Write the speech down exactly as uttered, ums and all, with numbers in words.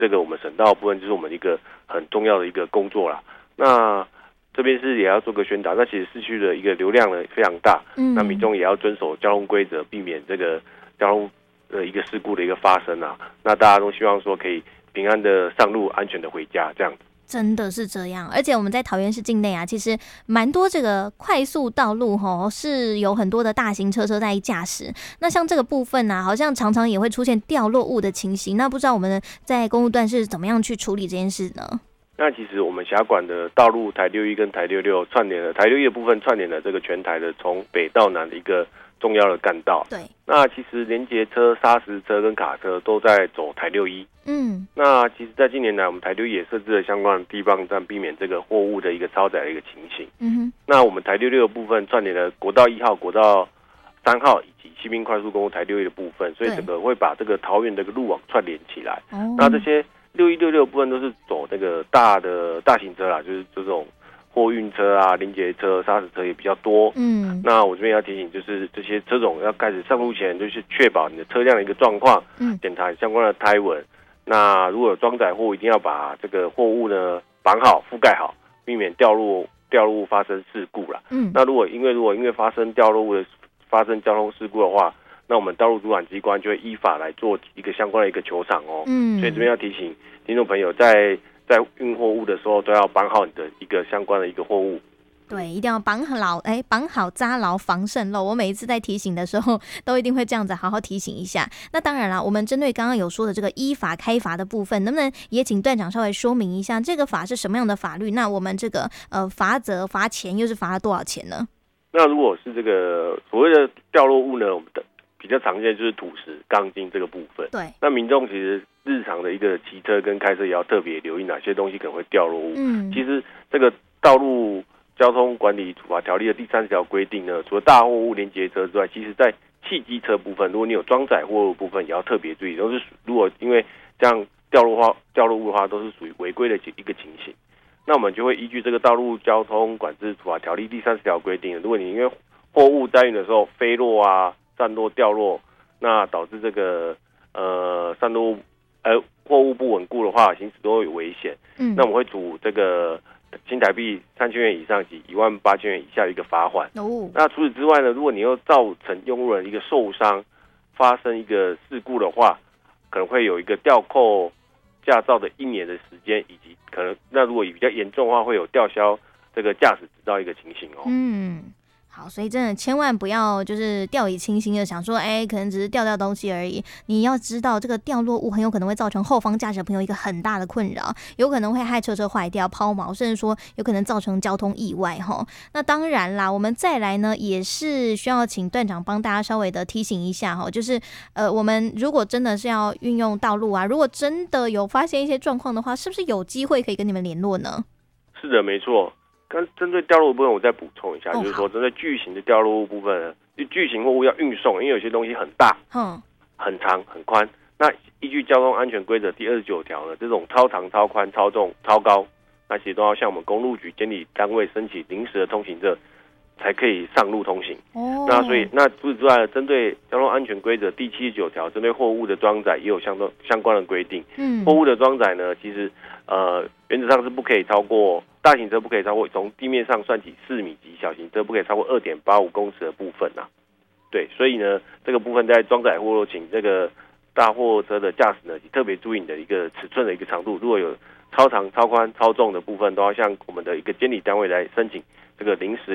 这个我们省道的部分就是我们一个很重要的一个工作啦。那这边是也要做个宣导，那其实市区的一个流量呢非常大，嗯，那民众也要遵守交通规则，避免这个交通的一个事故的一个发生啊。那大家都希望说可以平安的上路，安全的回家，这样子。 真的是这样，而且我们在桃园市境内啊，其实蛮多这个快速道路吼，是有很多的大型车车在驾驶。那像这个部分啊，好像常常也会出现掉落物的情形。那不知道我们在公路段是怎么样去处理这件事呢？ 那其实我们辖管的道路台六一跟台六六串联了，台六一的部分串联了这个全台的从北到南的一个重要的干道。 对。 那其实连结车、砂石车跟卡车都在走台六一。嗯。那其实在近年来，我们台六一也设置了相关的地磅站，避免这个货物的一个超载的一个情形。嗯哼。那我们台六六的部分串联了国道一号、国道三号以及西滨快速公路台六一的部分，所以整个会把这个桃园的路网串联起来。哦。那这些六一六六部分都是走那个大的大型车啦，就是这种货运车啊、连结车、砂石车也比较多。嗯，那我这边要提醒，就是这些车种要开始上路前，就是确保你的车辆的一个状况，嗯，检查相关的胎纹。那如果有装载货，一定要把这个货物呢绑好、覆盖好，避免掉落掉落物发生事故啦。嗯，那如果因为如果因为发生掉落物的发生交通事故的话，那我们道路主管机关就会依法来做一个相关的一个求偿哦。嗯，所以这边要提醒听众朋友，在在运货物的时候，都要绑好你的一个相关的一个货物。 对，一定要绑好，哎，绑好扎牢防渗漏。我每一次在提醒的时候，都一定会这样子好好提醒一下。那当然啦，我们针对刚刚有说的这个依法开罚的部分，能不能也请段长稍微说明一下，这个法是什么样的法律？那我们这个呃罚则罚钱又是罚了多少钱呢？ 那如果是这个所谓的掉落物呢，我们的比较常见就是土石、钢筋这个部分。 对， 那民众其实日常的一个骑车跟开车也要特别留意哪些东西可能会掉落物。嗯，其实这个道路交通管理处罚条例的第三十条规定呢，除了大货物连结车之外，其实在汽机车部分，如果你有装载货物部分，也要特别注意。都是如果因为这样掉落话掉落物的话，都是属于违规的一个情形。那我们就会依据这个道路交通管制处罚条例第三十条规定，如果你因为货物载运的时候飞落啊、散落、掉落，那导致这个呃散落呃货物不稳固的话，行驶都会有危险。嗯，那我们会处这个新台币三千元以上及一万八千元以下的一个罚款。哦，那除此之外呢，如果你又造成用路人一个受伤，发生一个事故的话，可能会有一个吊扣驾照的一年的时间，以及可能那如果比较严重的话，会有吊销这个驾驶执照一个情形哦。 嗯。好，所以真的千万不要就是掉以轻心的想说，哎，可能只是掉掉东西而已。你要知道，这个掉落物很有可能会造成后方驾驶朋友一个很大的困扰，有可能会害车车坏掉、抛锚，甚至说有可能造成交通意外哈。那当然啦，我们再来呢，也是需要请段长帮大家稍微的提醒一下哈，就是呃，我们如果真的是要运用道路啊，如果真的有发现一些状况的话，是不是有机会可以跟你们联络呢？ 是的，没错。跟针对掉落物部分，我再补充一下，哦、就是说针对巨型的掉落物部分呢，巨型货物要运送，因为有些东西很大、嗯、很长、很宽。那依据交通安全规则第二十九条呢，这种超长、超宽、超重、超高，那其实都要向我们公路局监理单位申请临时的通行证，才可以上路通行。哦，那所以那除此之外，针对交通安全规则第七十九条，针对货物的装载也有相相关的规定。嗯，货物的装载呢，其实呃原则上是不可以超过。大型车不可以超过从地面上算起四米及小型车不可以超过 二点八五公尺的部分啊。对，所以呢，这个部分在装载货，请这个大货车的驾驶呢，特别注意你的一个尺寸的一个长度。如果有超长、超宽、超重的部分，都要向我们的一个监理单位来申请这个临时